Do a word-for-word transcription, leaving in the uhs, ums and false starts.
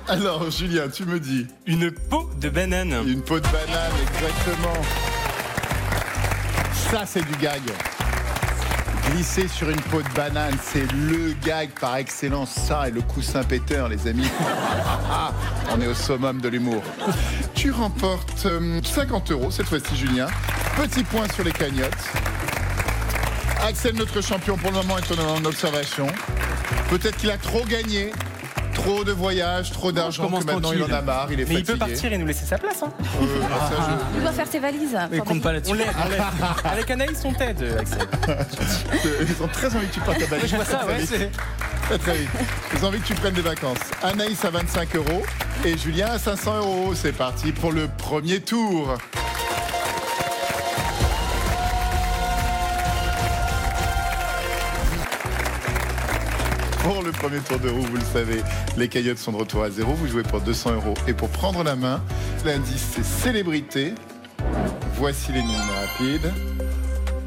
Alors, Julien, tu me dis. Une peau de banane. Une peau de banane, exactement. Ça, c'est du gag. Glisser sur une peau de banane, c'est le gag par excellence. Ça et le coussin péteur, les amis. On est au summum de l'humour. Tu remportes euh, cinquante euros cette fois-ci, Julien. Petit point sur les cagnottes. Axel, notre champion pour le moment, est en observation. Peut-être qu'il a trop gagné. Trop de voyages, trop d'argent, que maintenant tranquille. Il en a marre, il est Mais fatigué. il peut partir et nous laisser sa place. Hein. Euh, bah, ça, je... Il doit faire ses valises. Mais compte pas là-dessus. On l'aide, on l'aide. Avec Anaïs, on t'aide, Axel. Ils ont très envie que tu partes ta valise. Je vois ça, ouais, c'est... Très très vite. Ils ont envie que tu prennes des vacances. Anaïs à vingt-cinq euros et Julien à cinq cents euros. C'est parti pour le premier tour. Pour le premier tour de roue, vous le savez, les cagnottes sont de retour à zéro. Vous jouez pour deux cents euros. Et pour prendre la main, l'indice c'est célébrité. Voici les lignes rapides.